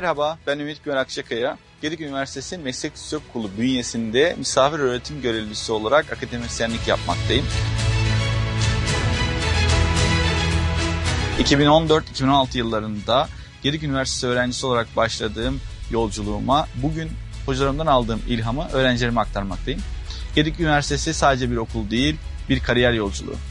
Merhaba, ben Ümit Güven Akçakaya. Gedik Üniversitesi Meslek Yüksekokulu bünyesinde misafir öğretim görevlisi olarak akademisyenlik yapmaktayım. 2014-2016 yıllarında Gedik Üniversitesi öğrencisi olarak başladığım yolculuğuma bugün hocalarımdan aldığım ilhamı öğrencilerime aktarmaktayım. Gedik Üniversitesi sadece bir okul değil, bir kariyer yolculuğu.